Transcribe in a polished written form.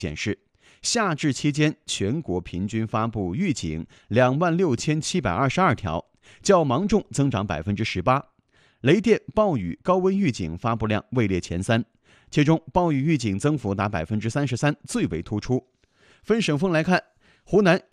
显示，夏至期间全国平均发布预警26722条，较芒种增长18%。雷电、暴雨、高温预警发布量位列前3，其中暴雨预警增幅达33%，最为突出。分省份来看，湖南